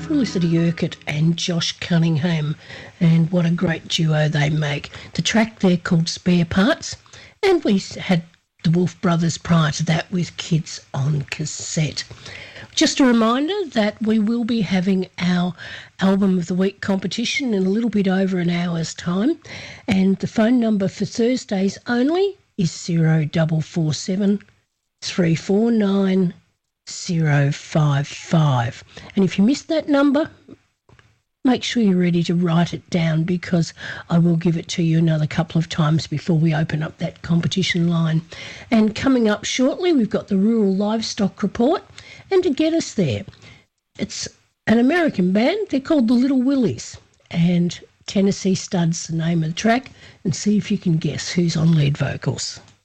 Felicity Urquhart and Josh Cunningham, and what a great duo they make. The track there called Spare Parts, and we had the Wolf Brothers prior to that with Kids on Cassette. Just a reminder that we will be having our Album of the Week competition in a little bit over an hour's time, and the phone number for Thursdays only is 0447 349 055. And if you missed that number, make sure you're ready to write it down, because I will give it to you another couple of times before we open up that competition line. And coming up shortly, we've got the Rural Livestock Report. And to get us there, it's an American band. They're called the Little Willies, and Tennessee Stud's the name of the track, and see if you can guess who's on lead vocals.